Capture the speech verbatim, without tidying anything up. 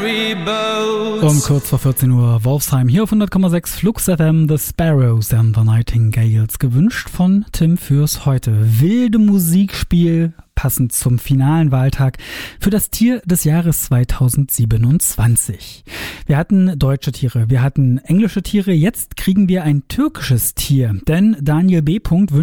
Um kurz vor vierzehn Uhr Wolfsheim hier auf hundert Komma sechs Flux F M, The Sparrows and the Nightingales, gewünscht von Tim fürs Heute. Wilde Musikspiel, passend zum finalen Wahltag für das Tier des Jahres zweitausendsiebenundzwanzig. Wir hatten deutsche Tiere, wir hatten englische Tiere, jetzt kriegen wir ein türkisches Tier, denn Daniel B.